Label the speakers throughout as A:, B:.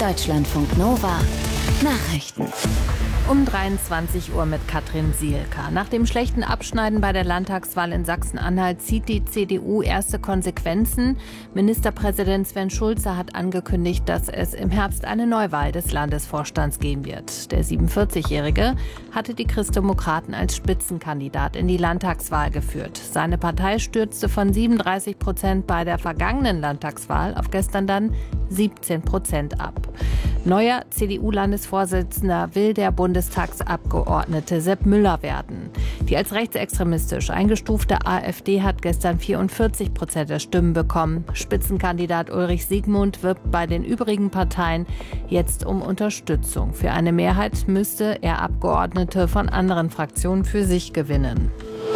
A: Deutschlandfunk Nova Nachrichten.
B: Um 23 Uhr mit Katrin Sielka. Nach dem schlechten Abschneiden bei der Landtagswahl in Sachsen-Anhalt zieht die CDU erste Konsequenzen. Ministerpräsident Sven Schulze hat angekündigt, dass es im Herbst eine Neuwahl des Landesvorstands geben wird. Der 47-Jährige hatte die Christdemokraten als Spitzenkandidat in die Landtagswahl geführt. Seine Partei stürzte von 37% bei der vergangenen Landtagswahl auf gestern dann 17% ab. Neuer CDU-Landesvorsitzender will der Bundestagsabgeordnete Sepp Müller werden. Die als rechtsextremistisch eingestufte AfD hat gestern 44% der Stimmen bekommen. Spitzenkandidat Ulrich Siegmund wirbt bei den übrigen Parteien jetzt um Unterstützung. Für eine Mehrheit müsste er Abgeordnete von anderen Fraktionen für sich gewinnen.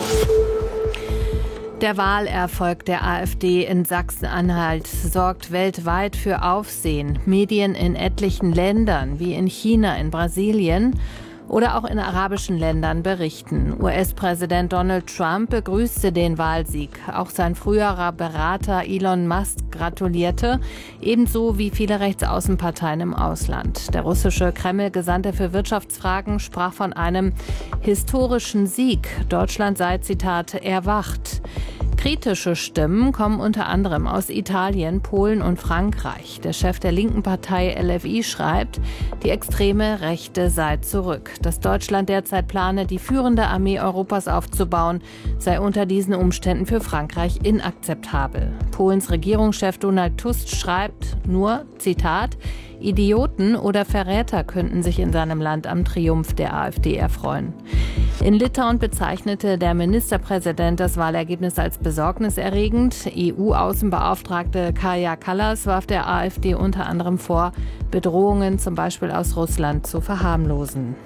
B: Der Wahlerfolg der AfD in Sachsen-Anhalt sorgt weltweit für Aufsehen. Medien in etlichen Ländern, wie in China, in Brasilien oder auch in arabischen Ländern berichten. US-Präsident Donald Trump begrüßte den Wahlsieg. Auch sein früherer Berater Elon Musk gratulierte, ebenso wie viele Rechtsaußenparteien im Ausland. Der russische Kreml-Gesandte für Wirtschaftsfragen sprach von einem historischen Sieg. Deutschland sei, Zitat, erwacht. Kritische Stimmen kommen unter anderem aus Italien, Polen und Frankreich. Der Chef der linken Partei LFI schreibt, die extreme Rechte sei zurück. Dass Deutschland derzeit plane, die führende Armee Europas aufzubauen, sei unter diesen Umständen für Frankreich inakzeptabel. Polens Regierungschef Donald Tusk schreibt nur, Zitat, Idioten oder Verräter könnten sich in seinem Land am Triumph der AfD erfreuen. In Litauen bezeichnete der Ministerpräsident das Wahlergebnis als besorgniserregend. EU-Außenbeauftragte Kaja Kallas warf der AfD unter anderem vor, Bedrohungen zum Beispiel aus Russland zu verharmlosen.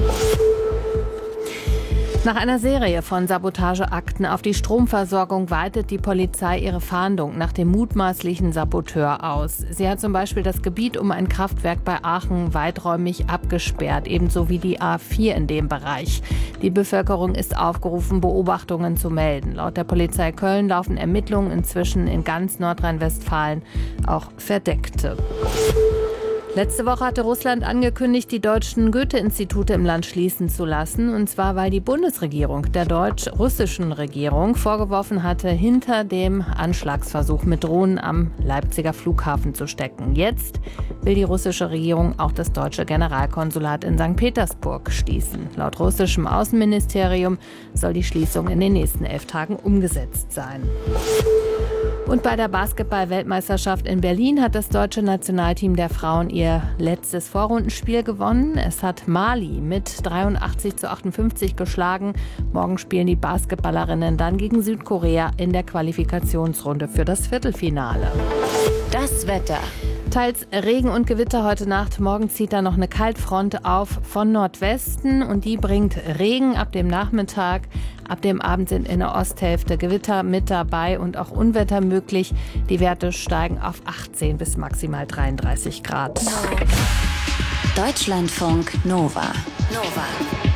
B: Nach einer Serie von Sabotageakten auf die Stromversorgung weitet die Polizei ihre Fahndung nach dem mutmaßlichen Saboteur aus. Sie hat zum Beispiel das Gebiet um ein Kraftwerk bei Aachen weiträumig abgesperrt, ebenso wie die A4 in dem Bereich. Die Bevölkerung ist aufgerufen, Beobachtungen zu melden. Laut der Polizei Köln laufen Ermittlungen inzwischen in ganz Nordrhein-Westfalen, auch Verdeckte. Letzte Woche hatte Russland angekündigt, die deutschen Goethe-Institute im Land schließen zu lassen. Und zwar, weil die Bundesregierung der deutsch-russischen Regierung vorgeworfen hatte, hinter dem Anschlagsversuch mit Drohnen am Leipziger Flughafen zu stecken. Jetzt will die russische Regierung auch das deutsche Generalkonsulat in St. Petersburg schließen. Laut russischem Außenministerium soll die Schließung in den nächsten 11 Tagen umgesetzt sein. Und bei der Basketball-Weltmeisterschaft in Berlin hat das deutsche Nationalteam der Frauen ihr letztes Vorrundenspiel gewonnen. Es hat Mali mit 83:58 geschlagen. Morgen spielen die Basketballerinnen dann gegen Südkorea in der Qualifikationsrunde für das Viertelfinale.
A: Das Wetter.
B: Teils Regen und Gewitter heute Nacht. Morgen zieht da noch eine Kaltfront auf von Nordwesten und die bringt Regen ab dem Nachmittag. Ab dem Abend sind in der Osthälfte Gewitter mit dabei und auch Unwetter möglich. Die Werte steigen auf 18 bis maximal 33 Grad.
A: Deutschlandfunk Nova.